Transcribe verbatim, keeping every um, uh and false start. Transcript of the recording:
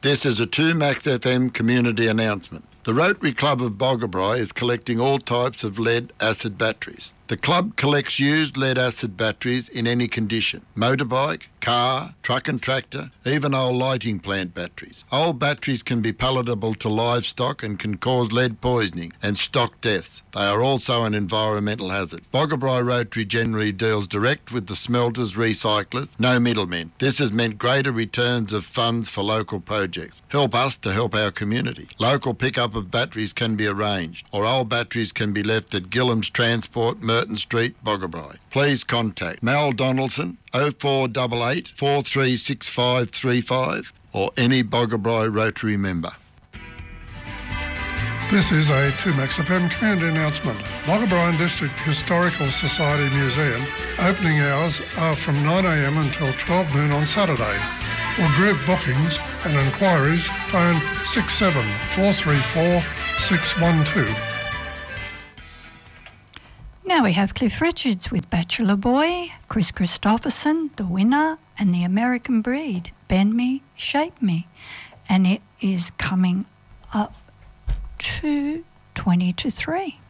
This is a two Max F M community announcement. The Rotary Club of Boggabri is collecting all types of lead-acid batteries. The club collects used lead-acid batteries in any condition: motorbike, car, truck and tractor, even old lighting plant batteries. Old batteries can be palatable to livestock and can cause lead poisoning and stock deaths. They are also an environmental hazard. Boggabri Rotary generally deals direct with the smelters, recyclers, no middlemen. This has meant greater returns of funds for local projects. Help us to help our community. Local pickup of batteries can be arranged, or old batteries can be left at Gillam's Transport, Merton Street, Boggabri. Please contact Mal Donaldson, oh four eight eight, four three six five three five, or any Boggabri Rotary member. This is a two Max F M community announcement. Boggabri District Historical Society Museum opening hours are from nine a m until twelve noon on Saturday. For group bookings and inquiries, phone six seven four three four six one two. Now we have Cliff Richards with Bachelor Boy, Chris Christopherson, The Winner, and The American Breed, Bend Me, Shape Me. And it is coming up to twenty to three.